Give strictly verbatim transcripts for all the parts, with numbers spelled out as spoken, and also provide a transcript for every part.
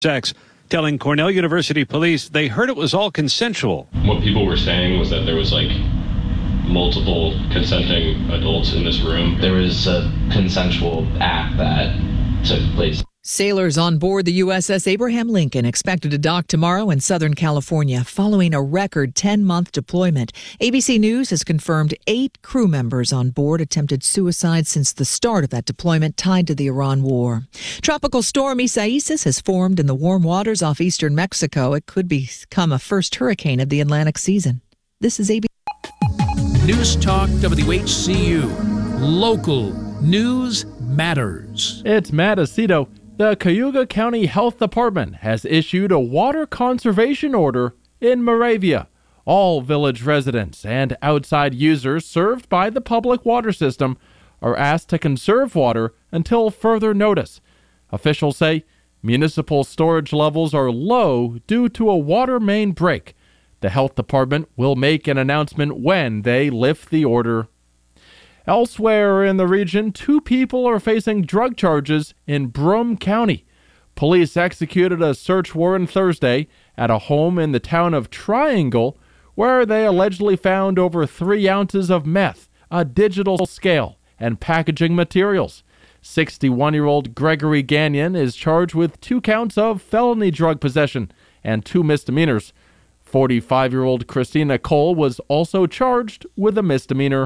sex, telling Cornell University police they heard it was all consensual. What people were saying was that there was like multiple consenting adults in this room. There was a consensual act that took place. Sailors on board the U S S Abraham Lincoln expected to dock tomorrow in Southern California following a record ten-month deployment. A B C News has confirmed eight crew members on board attempted suicide since the start of that deployment tied to the Iran war. Tropical storm Isaias has formed in the warm waters off eastern Mexico. It could become a first hurricane of the Atlantic season. This is A B C. News Talk W H C U. Local news matters. It's Matt Aceto. The Cayuga County Health Department has issued a water conservation order in Moravia. All village residents and outside users served by the public water system are asked to conserve water until further notice. Officials say municipal storage levels are low due to a water main break. The health department will make an announcement when they lift the order. Elsewhere in the region, two people are facing drug charges in Broome County. Police executed a search warrant Thursday at a home in the town of Triangle, where they allegedly found over three ounces of meth, a digital scale, and packaging materials. sixty-one-year-old Gregory Gagnon is charged with two counts of felony drug possession and two misdemeanors. forty-five-year-old Christina Cole was also charged with a misdemeanor.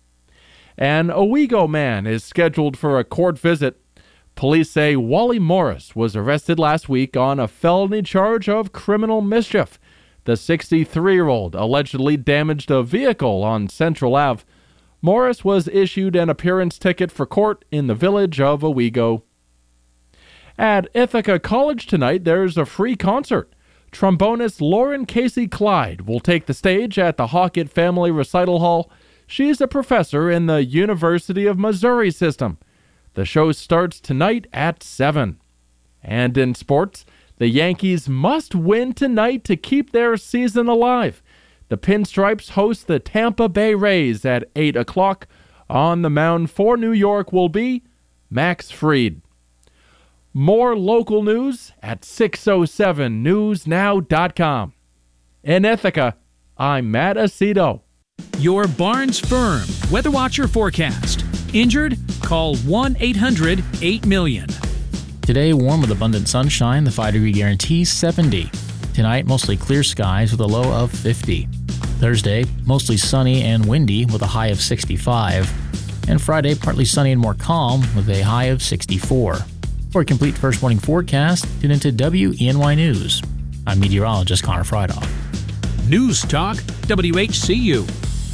An Owego man is scheduled for a court visit. Police say Wally Morris was arrested last week on a felony charge of criminal mischief. The sixty-three-year-old allegedly damaged a vehicle on Central Avenue. Morris was issued an appearance ticket for court in the village of Owego. At Ithaca College tonight, there's a free concert. Trombonist Lauren Casey Clyde will take the stage at the Hockett Family Recital Hall. She's a professor in the University of Missouri system. The show starts tonight at seven. And in sports, the Yankees must win tonight to keep their season alive. The Pinstripes host the Tampa Bay Rays at eight o'clock. On the mound for New York will be Max Fried. More local news at six oh seven news now dot com. In Ithaca, I'm Matt Aceto. Your Barnes Firm Weather Watcher forecast. Injured? Call one eight hundred eight million. Today, warm with abundant sunshine, the five-degree guarantee seventy. Tonight, mostly clear skies with a low of fifty. Thursday, mostly sunny and windy with a high of sixty-five. And Friday, partly sunny and more calm with a high of sixty-four. For a complete first morning forecast, tune into W E N Y News. I'm meteorologist Connor Friedhoff. News Talk W H C U.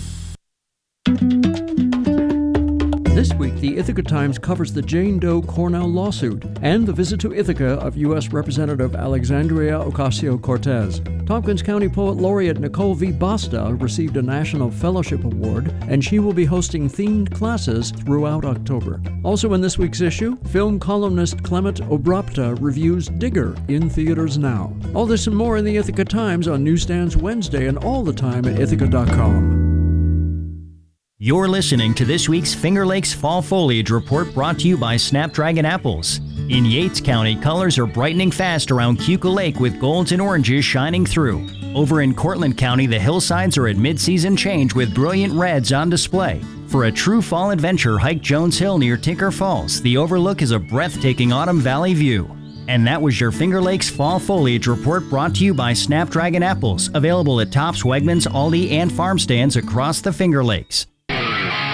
This week, the Ithaca Times covers the Jane Doe Cornell lawsuit and the visit to Ithaca of U S Representative Alexandria Ocasio-Cortez. Tompkins County Poet Laureate Nicole V. Basta received a National Fellowship Award, and she will be hosting themed classes throughout October. Also in this week's issue, film columnist Clement Obrapta reviews Digger in theaters now. All this and more in the Ithaca Times on newsstands Wednesday and all the time at ithaca dot com. You're listening to this week's Finger Lakes Fall Foliage Report, brought to you by Snapdragon Apples. In Yates County, colors are brightening fast around Keuka Lake with golds and oranges shining through. Over in Cortland County, the hillsides are at mid-season change with brilliant reds on display. For a true fall adventure, hike Jones Hill near Tinker Falls. The overlook is a breathtaking autumn valley view. And that was your Finger Lakes Fall Foliage Report, brought to you by Snapdragon Apples, available at Tops, Wegmans, Aldi, and farm stands across the Finger Lakes.